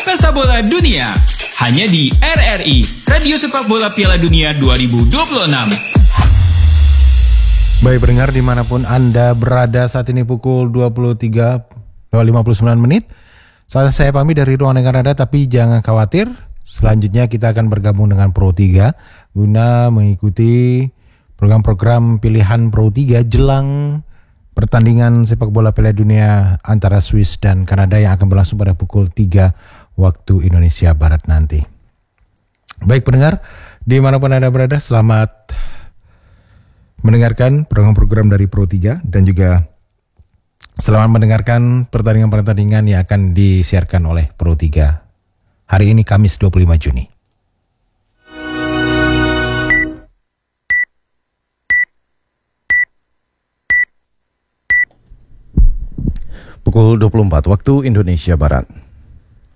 Pesta Bola Dunia. Hanya di RRI, Radio Sepak Bola Piala Dunia 2026. Baik pendengar dimanapun Anda berada saat ini pukul 23:59 menit. Saya pamit dari ruang dengar Anda, tapi jangan khawatir. Selanjutnya kita akan bergabung dengan Pro 3 guna mengikuti program-program pilihan Pro 3 jelang pertandingan sepak bola Piala Dunia antara Swiss dan Kanada yang akan berlangsung pada pukul 3 waktu Indonesia Barat nanti. Baik pendengar, dimanapun Anda berada, selamat mendengarkan program-program dari Pro 3 dan juga selamat mendengarkan pertandingan-pertandingan yang akan disiarkan oleh Pro 3 hari ini Kamis 25 Juni. Pukul 24 waktu Indonesia Barat.